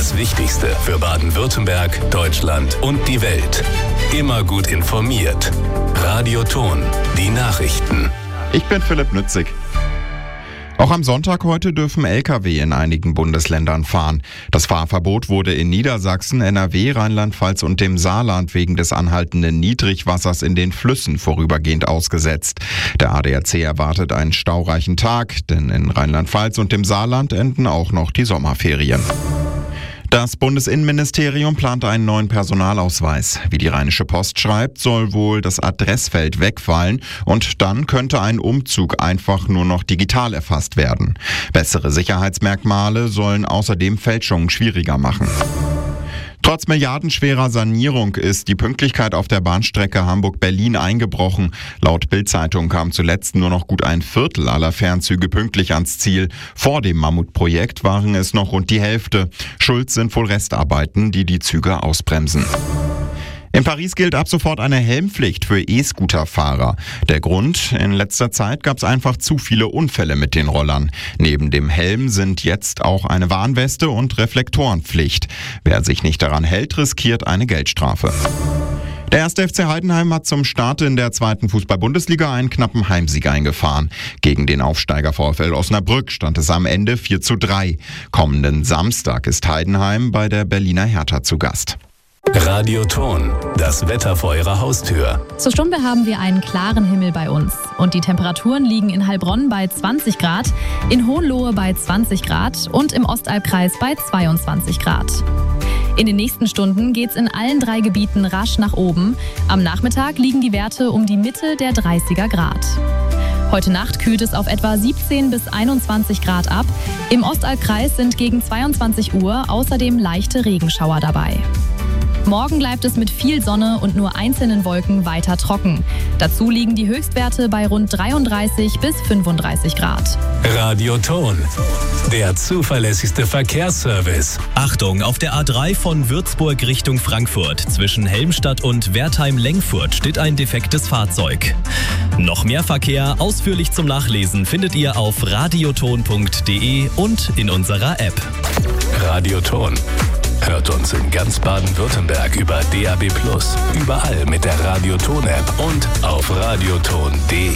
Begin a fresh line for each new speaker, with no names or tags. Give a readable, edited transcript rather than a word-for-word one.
Das Wichtigste für Baden-Württemberg, Deutschland und die Welt. Immer gut informiert. Radio Ton, die Nachrichten.
Ich bin Philipp Nützig. Auch am Sonntag heute dürfen Lkw in einigen Bundesländern fahren. Das Fahrverbot wurde in Niedersachsen, NRW, Rheinland-Pfalz und dem Saarland wegen des anhaltenden Niedrigwassers in den Flüssen vorübergehend ausgesetzt. Der ADAC erwartet einen staureichen Tag, denn in Rheinland-Pfalz und dem Saarland enden auch noch die Sommerferien. Das Bundesinnenministerium plant einen neuen Personalausweis. Wie die Rheinische Post schreibt, soll wohl das Adressfeld wegfallen und dann könnte ein Umzug einfach nur noch digital erfasst werden. Bessere Sicherheitsmerkmale sollen außerdem Fälschungen schwieriger machen. Trotz milliardenschwerer Sanierung ist die Pünktlichkeit auf der Bahnstrecke Hamburg-Berlin eingebrochen. Laut Bild-Zeitung kam zuletzt nur noch gut ein Viertel aller Fernzüge pünktlich ans Ziel. Vor dem Mammutprojekt waren es noch rund die Hälfte. Schuld sind wohl Restarbeiten, die die Züge ausbremsen. In Paris gilt ab sofort eine Helmpflicht für E-Scooter-Fahrer. Der Grund? In letzter Zeit gab es einfach zu viele Unfälle mit den Rollern. Neben dem Helm sind jetzt auch eine Warnweste und Reflektorenpflicht. Wer sich nicht daran hält, riskiert eine Geldstrafe. Der 1. FC Heidenheim hat zum Start in der 2. Fußball-Bundesliga einen knappen Heimsieg eingefahren. Gegen den Aufsteiger VfL Osnabrück stand es am Ende 4:3. Kommenden Samstag ist Heidenheim bei der Berliner Hertha zu Gast.
Radio Ton, das Wetter vor Ihrer Haustür.
Zur Stunde haben wir einen klaren Himmel bei uns. Und die Temperaturen liegen in Heilbronn bei 20 Grad, in Hohenlohe bei 20 Grad und im Ostalbkreis bei 22 Grad. In den nächsten Stunden geht's in allen 3 Gebieten rasch nach oben. Am Nachmittag liegen die Werte um die Mitte der 30er Grad. Heute Nacht kühlt es auf etwa 17 bis 21 Grad ab. Im Ostalbkreis sind gegen 22 Uhr außerdem leichte Regenschauer dabei. Morgen bleibt es mit viel Sonne und nur einzelnen Wolken weiter trocken. Dazu liegen die Höchstwerte bei rund 33 bis 35 Grad.
Radio Ton, der zuverlässigste Verkehrsservice.
Achtung, auf der A3 von Würzburg Richtung Frankfurt zwischen Helmstadt und Wertheim-Lengfurt steht ein defektes Fahrzeug. Noch mehr Verkehr ausführlich zum Nachlesen findet ihr auf radioton.de und in unserer App.
Radio Ton. Hört uns in ganz Baden-Württemberg über DAB+, überall mit der Radio Ton App und auf radioton.de.